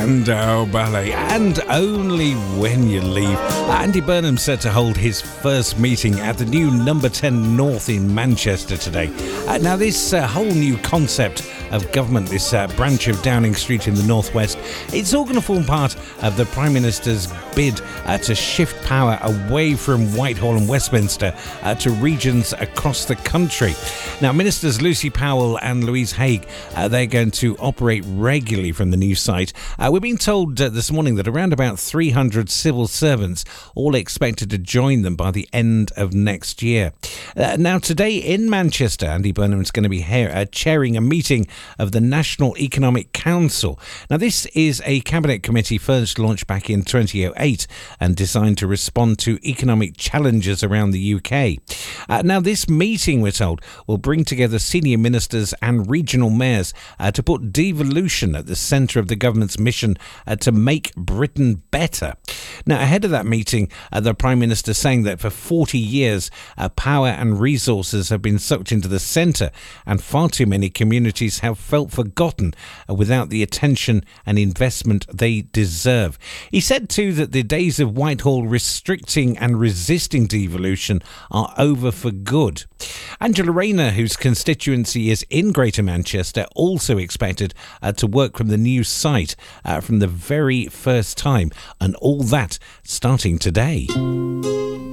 Spandau Ballet, and Only When You Leave. Andy Burnham set to hold his first meeting at the new Number 10 North in Manchester today. Now, this whole new concept of government, this branch of Downing Street in the northwest, it's all going to form part of the Prime Minister's bid to shift power away from Whitehall and Westminster to regions across the country. Now, Ministers Lucy Powell and Louise Haigh, they're going to operate regularly from the new site. We're being told this morning that around about 300 civil servants all expected to join them by the end of next year. Now, today in Manchester, Andy Burnham is going to be chairing a meeting of the National Economic Council. Now, this is a cabinet committee first launched back in 2008 and designed to respond to economic challenges around the UK. Now, this meeting, we're told, will bring together senior ministers and regional mayors to put devolution at the centre of the government's mission to make Britain better. Now, ahead of that meeting, the Prime Minister saying that for 40 years, power and resources have been sucked into the centre and far too many communities have felt forgotten without the attention and investment they deserve. He said too that the days of Whitehall restricting and resisting devolution are over for good. Angela Rayner, whose constituency is in Greater Manchester, also expected to work from the new site from the very first time, and all that starting today.